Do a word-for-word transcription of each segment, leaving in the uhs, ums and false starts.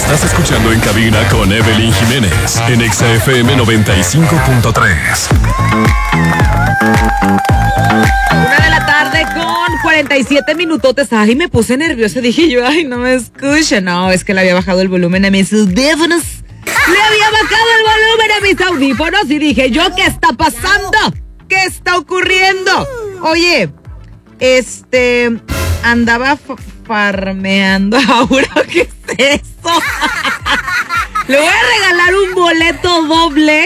Estás escuchando En Cabina con Evelyn Jiménez en Exa F M noventa y cinco punto tres. Una de la tarde con cuarenta y siete minutotes. Ay, me puse nerviosa. Dije yo, ay, no me escucha. No, es que le había bajado el volumen a mis audífonos. Le había bajado el volumen a mis audífonos y dije yo, ¿qué está pasando? ¿Qué está ocurriendo? Oye, este, andaba f- farmeando ahora, ¿qué es eso? Le voy a regalar un boleto doble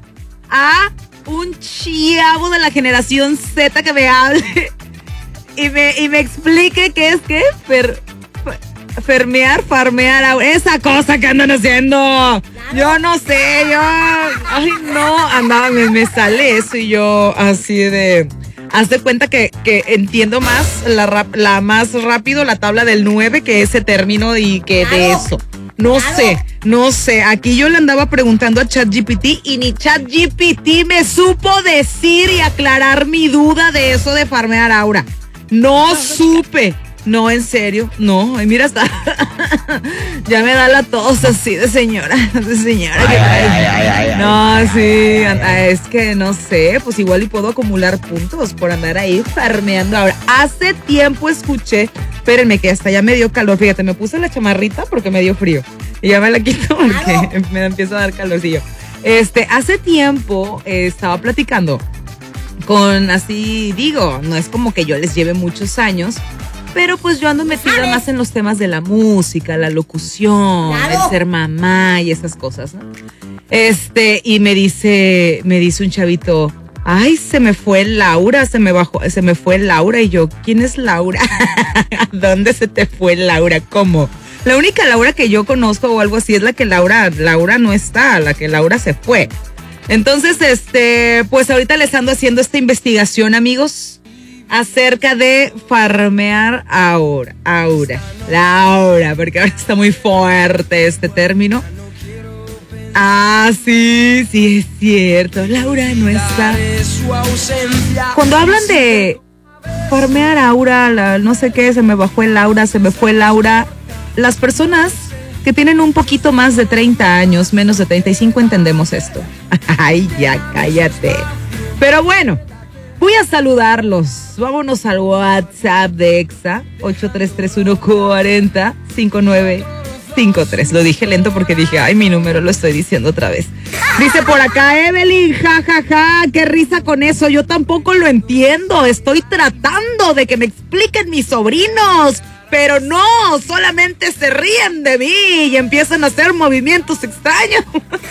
a un chavo de la generación Z que me hable y me, y me explique qué es que fer, fermear, farmear, esa cosa que andan haciendo. Yo no sé, yo, ay no, andaba, me, me sale eso y yo así de, haz de cuenta que, que entiendo más, la, la más rápido la tabla del nueve que ese término y que de eso. No sé, no sé. Aquí yo le andaba preguntando a ChatGPT y ni ChatGPT me supo decir y aclarar mi duda de eso de farmear aura. No supe. No, en serio, no. Ay, mira, está. Ya me da la tos así de señora, de señora. Ay, que ay, ay, ay, ay, no, ay, sí, ay, es que no sé, pues igual y puedo acumular puntos por andar ahí farmeando ahora. Hace tiempo escuché, espérenme que hasta ya me dio calor, fíjate, me puse la chamarrita porque me dio frío y ya me la quito porque me empieza a dar calorcillo. Este, hace tiempo eh, estaba platicando con, así digo, no es como que yo les lleve muchos años, pero pues yo ando metida más en los temas de la música, la locución, claro, el ser mamá y esas cosas, ¿no? Este, y me dice, me dice un chavito, ay, se me fue Laura, se me bajó, se me fue Laura. Y yo, ¿quién es Laura? ¿Dónde se te fue Laura? ¿Cómo? La única Laura que yo conozco o algo así es la que Laura, Laura no está, la que Laura se fue. Entonces, este, pues ahorita les ando haciendo esta investigación, amigos, acerca de farmear ahora, aura, Laura, porque ahora está muy fuerte este término. Ah, sí, sí es cierto, Laura no está. Cuando hablan de farmear aura, la, no sé qué, se me bajó el aura, se me fue el aura, las personas que tienen un poquito más de treinta años, menos de treinta y cinco, entendemos esto. Ay, ya, cállate. Pero bueno, voy a saludarlos. Vámonos al WhatsApp de Exa, ocho tres tres uno cuatro cero cinco nueve cinco tres. Lo dije lento porque dije, ay, mi número lo estoy diciendo otra vez. Dice por acá, Evelyn, ja, ja, ja, qué risa con eso. Yo tampoco lo entiendo. Estoy tratando de que me expliquen mis sobrinos, pero no, solamente se ríen de mí y empiezan a hacer movimientos extraños.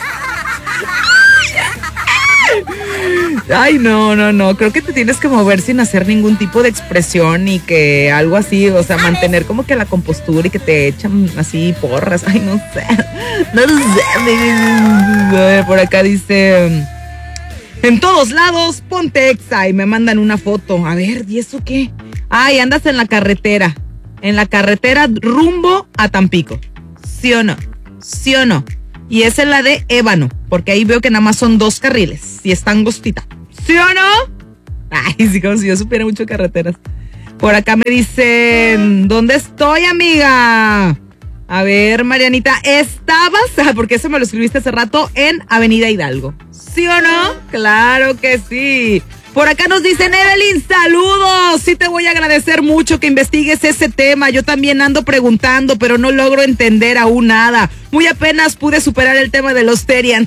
Ay, no, no, no, creo que te tienes que mover sin hacer ningún tipo de expresión y que algo así, o sea, mantener como que la compostura y que te echan así porras. Ay, no sé, no sé. A ver, por acá dice, en todos lados, ponte Exa, y me mandan una foto. A ver, ¿y eso qué? Ay, andas en la carretera, en la carretera rumbo a Tampico, ¿sí o no? ¿Sí o no? Y esa es la de Ébano, porque ahí veo que nada más son dos carriles y está angostita. ¿Sí o no? Ay, sí, como si yo supiera mucho carreteras. Por acá me dicen, ¿dónde estoy, amiga? A ver, Marianita, estabas, porque eso me lo escribiste hace rato, en Avenida Hidalgo. ¿Sí o no? Claro que sí. Por acá nos dicen, Evelyn, saludos. Sí te voy a agradecer mucho que investigues ese tema. Yo también ando preguntando, pero no logro entender aún nada. Muy apenas pude superar el tema de los Terians.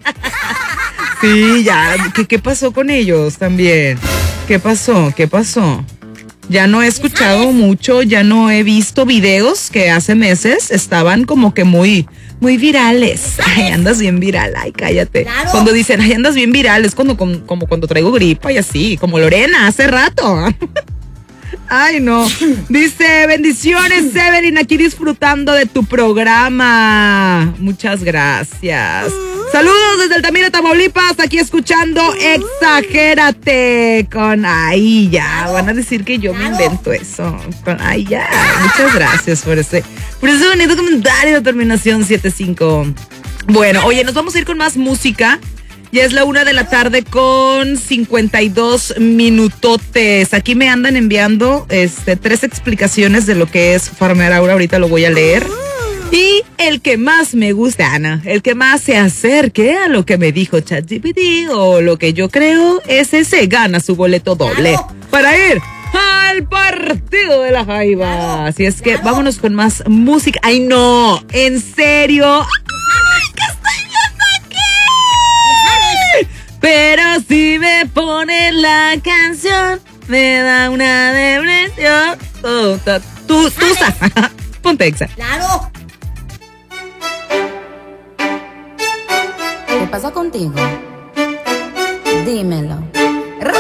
Sí, ya. ¿Qué, ¿Qué pasó con ellos también? ¿Qué pasó? ¿Qué pasó? Ya no he escuchado mucho, ya no he visto videos que hace meses estaban como que muy... muy virales. Ay, andas bien viral. Ay, cállate. Claro. Cuando dicen, ay, andas bien viral, es cuando, como, como cuando traigo gripa y así, como Lorena hace rato. Ay, no. Dice, bendiciones, Evelyn, aquí disfrutando de tu programa. Muchas gracias. Saludos desde Altamira, Tamaulipas, aquí escuchando Exagérate con, ay, ya, van a decir que yo me invento eso. Con, ay, ya, muchas gracias por ese, por ese bonito comentario de terminación setenta y cinco. Bueno, oye, nos vamos a ir con más música. Ya es la una de la tarde con cincuenta y dos minutotes. Aquí me andan enviando este, tres explicaciones de lo que es farmear aura. Ahorita lo voy a leer. Y el que más me gusta, Ana, el que más se acerque a lo que me dijo ChatGPT o lo que yo creo, ese se gana su boleto doble Claro. para ir al partido de la Jaiba. Claro, Así es que claro. vámonos con más música. Ay, no, en serio. Ay, ¿qué estoy viendo aquí? Pero si me pones la canción, me da una depresión. Oh, ta- tú, tú, sa- ponte exa. Claro. ¿Qué pasa contigo?